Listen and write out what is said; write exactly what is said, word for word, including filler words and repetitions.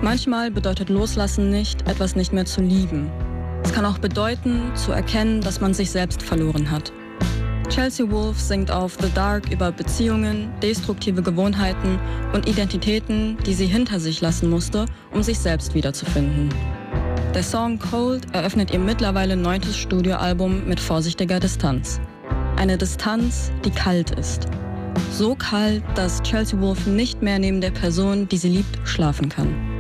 Manchmal bedeutet Loslassen nicht, etwas nicht mehr zu lieben. Es kann auch bedeuten, zu erkennen, dass man sich selbst verloren hat. Chelsea Wolfe singt auf The Dark über Beziehungen, destruktive Gewohnheiten und Identitäten, die sie hinter sich lassen musste, um sich selbst wiederzufinden. Der Song Cold eröffnet ihr mittlerweile neuntes Studioalbum mit vorsichtiger Distanz. Eine Distanz, die kalt ist. So kalt, dass Chelsea Wolfe nicht mehr neben der Person, die sie liebt, schlafen kann.